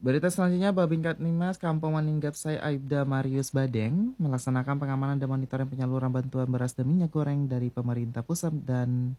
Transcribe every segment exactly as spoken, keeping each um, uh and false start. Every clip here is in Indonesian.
Berita selanjutnya, Babinkat Nimas Kampung Maningapsai Aibda Marius Badeng melaksanakan pengamanan dan monitoring penyaluran bantuan beras dan minyak goreng dari pemerintah pusat dan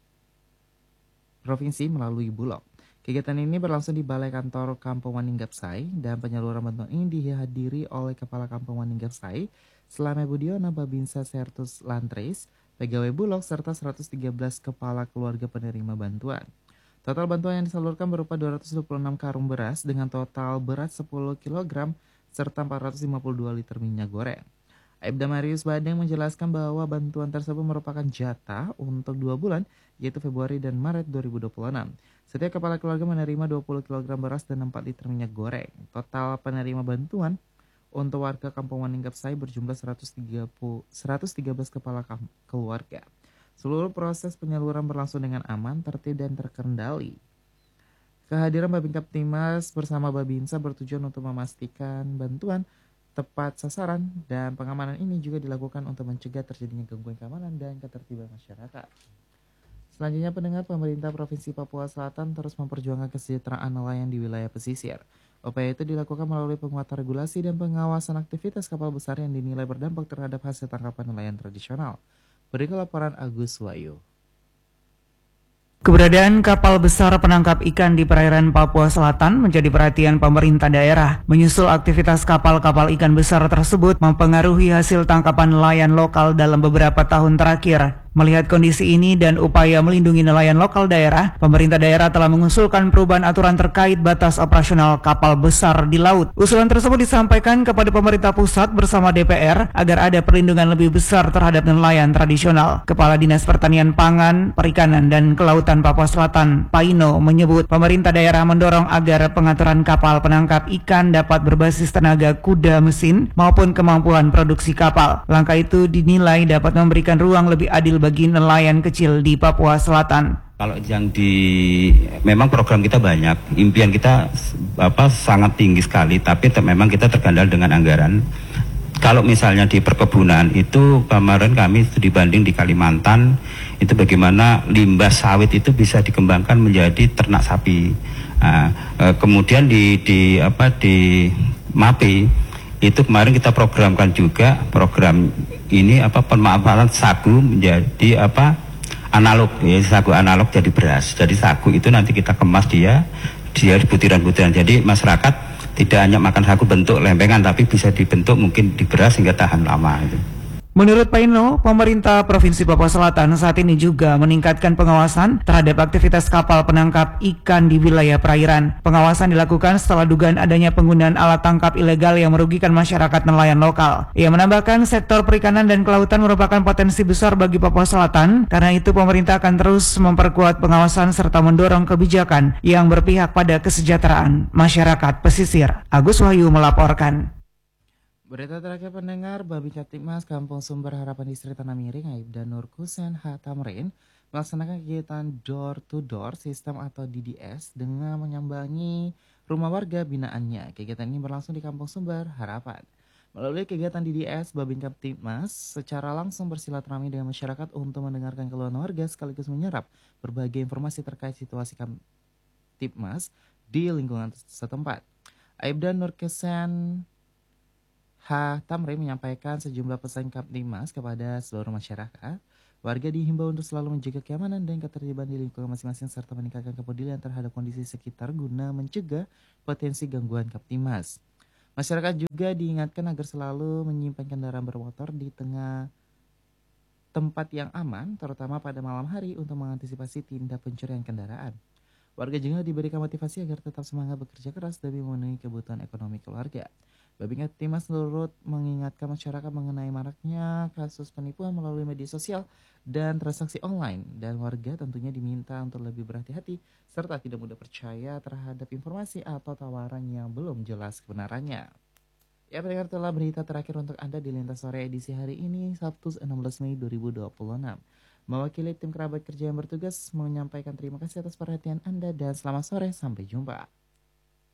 provinsi melalui Bulog. Kegiatan ini berlangsung di Balai Kantor Kampung Maningapsai dan penyaluran bantuan ini dihadiri oleh Kepala Kampung Maningapsai, Slame Budiono Babinsa Sertus Lantris, pegawai Bulog, serta seratus tiga belas kepala keluarga penerima bantuan. Total bantuan yang disalurkan berupa dua ratus dua puluh enam karung beras dengan total beras sepuluh kilogram serta empat ratus lima puluh dua liter minyak goreng. Aibda Marius Badeng menjelaskan bahwa bantuan tersebut merupakan jatah untuk dua bulan, yaitu Februari dan Maret dua ribu dua puluh enam. Setiap kepala keluarga menerima dua puluh kilogram beras dan empat liter minyak goreng. Total penerima bantuan untuk warga Kampung Maningapsai berjumlah seratus tiga puluh, seratus tiga belas kepala keluarga. Seluruh proses penyaluran berlangsung dengan aman, tertib, dan terkendali. Kehadiran Babinka Timas bersama Babinsa bertujuan untuk memastikan bantuan tepat sasaran dan pengamanan ini juga dilakukan untuk mencegah terjadinya gangguan keamanan dan ketertiban masyarakat. Selanjutnya, pendengar, pemerintah Provinsi Papua Selatan terus memperjuangkan kesejahteraan nelayan di wilayah pesisir. Upaya itu dilakukan melalui penguatan regulasi dan pengawasan aktivitas kapal besar yang dinilai berdampak terhadap hasil tangkapan nelayan tradisional. Berikut laporan Agus Wahyu. Keberadaan kapal besar penangkap ikan di perairan Papua Selatan menjadi perhatian pemerintah daerah. Menyusul aktivitas kapal-kapal ikan besar tersebut mempengaruhi hasil tangkapan nelayan lokal dalam beberapa tahun terakhir. Melihat kondisi ini dan upaya melindungi nelayan lokal daerah, pemerintah daerah telah mengusulkan perubahan aturan terkait batas operasional kapal besar di laut. Usulan tersebut disampaikan kepada pemerintah pusat bersama D P R agar ada perlindungan lebih besar terhadap nelayan tradisional. Kepala Dinas Pertanian Pangan, Perikanan, dan Kelautan Papua Selatan, Paino, menyebut pemerintah daerah mendorong agar pengaturan kapal penangkap ikan dapat berbasis tenaga kuda mesin maupun kemampuan produksi kapal. Langkah itu dinilai dapat memberikan ruang lebih adil bagi nelayan kecil di Papua Selatan. Kalau yang di memang program kita banyak, impian kita apa sangat tinggi sekali, tapi te, memang kita terkendala dengan anggaran. Kalau misalnya di perkebunan itu kemarin kami dibanding di Kalimantan itu bagaimana limbah sawit itu bisa dikembangkan menjadi ternak sapi. Nah, e, kemudian di di apa di MAPI itu kemarin kita programkan juga program ini apa pemanfaatan sagu menjadi apa analog, ya sagu analog jadi beras. Jadi sagu itu nanti kita kemas dia dia butiran-butiran, jadi masyarakat tidak hanya makan sagu bentuk lempengan tapi bisa dibentuk mungkin di beras hingga tahan lama itu. Menurut Paino, pemerintah Provinsi Papua Selatan saat ini juga meningkatkan pengawasan terhadap aktivitas kapal penangkap ikan di wilayah perairan. Pengawasan dilakukan setelah dugaan adanya penggunaan alat tangkap ilegal yang merugikan masyarakat nelayan lokal. Ia menambahkan sektor perikanan dan kelautan merupakan potensi besar bagi Papua Selatan, karena itu pemerintah akan terus memperkuat pengawasan serta mendorong kebijakan yang berpihak pada kesejahteraan masyarakat pesisir. Agus Wahyu melaporkan. Berita terakhir, pendengar, Babinka Timas Kampung Sumber Harapan Distrik Tanah Miring Aibda Nur Kusen H. Tamrin melaksanakan kegiatan door to door sistem atau D D S dengan menyambangi rumah warga binaannya. Kegiatan ini berlangsung di Kampung Sumber Harapan. Melalui kegiatan D D S, Babinka Timas secara langsung bersilaturahmi dengan masyarakat untuk mendengarkan keluhan warga sekaligus menyerap berbagai informasi terkait situasi Kamtipmas di lingkungan setempat. Aibda Nur Kusen H. Tamrin menyampaikan sejumlah pesan Kamtipmas kepada seluruh masyarakat. Warga dihimbau untuk selalu menjaga keamanan dan ketertiban di lingkungan masing-masing serta meningkatkan kepedulian terhadap kondisi sekitar guna mencegah potensi gangguan Kamtipmas. Masyarakat juga diingatkan agar selalu menyimpan kendaraan bermotor di tengah tempat yang aman, terutama pada malam hari untuk mengantisipasi tindak pencurian kendaraan. Warga juga diberikan motivasi agar tetap semangat bekerja keras demi memenuhi kebutuhan ekonomi keluarga. Babinka Timas turut mengingatkan masyarakat mengenai maraknya kasus penipuan melalui media sosial dan transaksi online, dan warga tentunya diminta untuk lebih berhati-hati serta tidak mudah percaya terhadap informasi atau tawaran yang belum jelas kebenarannya. Ya, pendengar, telah berita terakhir untuk Anda di Lintas Sore edisi hari ini, Sabtu enam belas Mei dua ribu dua puluh enam. Mewakili tim kerabat kerja yang bertugas menyampaikan terima kasih atas perhatian Anda dan selamat sore, sampai jumpa.